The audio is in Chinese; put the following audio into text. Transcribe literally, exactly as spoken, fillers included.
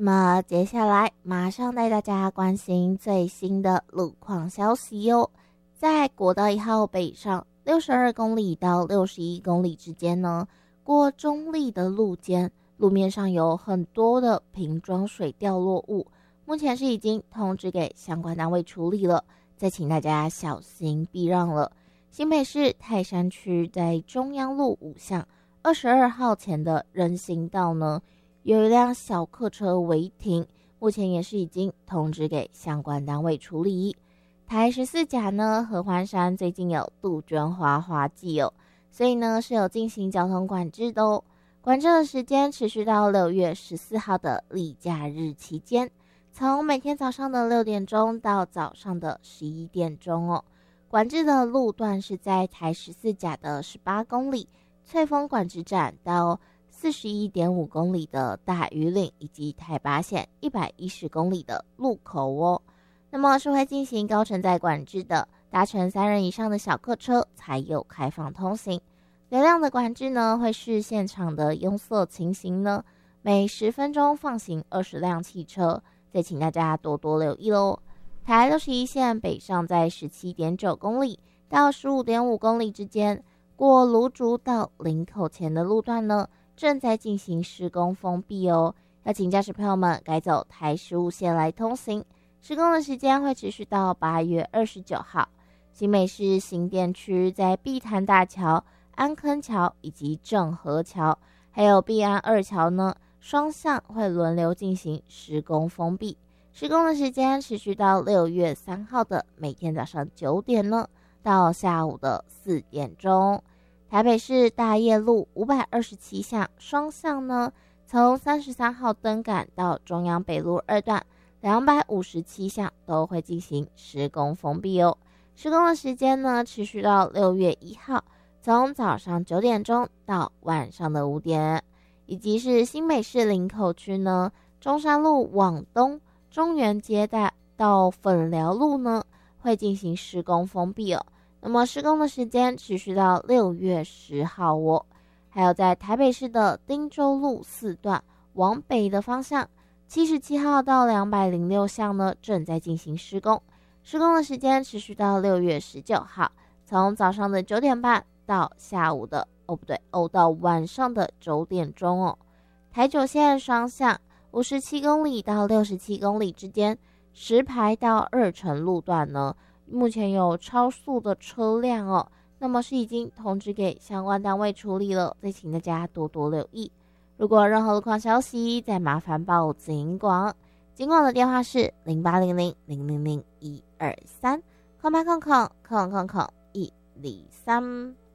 么接下来马上带大家关心最新的路况消息哟。在国道一号北上六十二公里到六十一公里之间呢，过中立的路肩，路面上有很多的瓶装水掉落物，目前是已经通知给相关单位处理了，再请大家小心避让了。新北市泰山区在中央路五巷二十二号前的人行道呢，有一辆小客车违停，目前也是已经通知给相关单位处理。台十四甲呢，合欢山最近有杜鹃花花季哦，所以呢是有进行交通管制的哦。管制的时间持续到六月十四号的例假日期间，从每天早上的六点钟到早上的十一点钟哦。管制的路段是在台十四甲的十八公里翠峰管制站到四十一点五公里的大屿岭，以及台八线一百一十公里的路口哦。那么是会进行高承载管制的，搭乘三人以上的小客车才有开放通行。流量的管制呢，会视现场的拥塞情形呢，每十分钟放行二十辆汽车，再请大家多多留意咯。台六十一线北上在 十七点九公里到 十五点五公里之间，过芦竹到林口前的路段呢，正在进行施工封闭哦，要请驾驶朋友们改走台十五线来通行。施工的时间会持续到八月二十九号。新北市新店区在碧潭大桥、安坑桥以及正和桥，还有碧安二桥呢，双向会轮流进行施工封闭。施工的时间持续到六月三号的每天早上九点呢，到下午的四点钟。台北市大业路五百二十七巷双向呢，从三十三号灯杆到中央北路二段两百五十七巷都会进行施工封闭哦。施工的时间呢，持续到六月一号，从早上九点钟到晚上的五点。以及是新北市林口区呢，中山路往东中原街带到粉寮路呢，会进行施工封闭哦。那么施工的时间持续到六月十号哦。还有在台北市的汀州路四段往北的方向，七十七号到两百零六巷呢，正在进行施工。施工的时间持续到六月十九号，从早上的九点半到下午的哦不对哦到晚上的九点钟哦。台九线双向五十七公里到六十七公里之间，石牌到二城路段呢，目前有超速的车辆哦，那么是已经通知给相关单位处理了，再请大家多多留意。如果有任何路况消息，再麻烦报警广。警广的电话是零八零零零零零一二三，空八空空空空空一零三。